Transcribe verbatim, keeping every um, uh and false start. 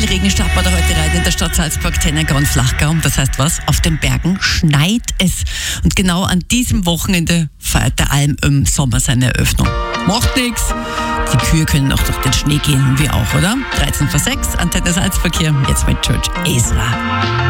Regen stapert heute rein in der Stadt Salzburg, Tennecker und Flachgau. Das heißt was? Auf den Bergen schneit es. Und genau an diesem Wochenende feiert der Alm im Sommer seine Eröffnung. Macht nichts. Die Kühe können auch durch den Schnee gehen, wir auch, oder? dreizehn vor sechs, Antenne Salzburg hier, jetzt mit George Ezra.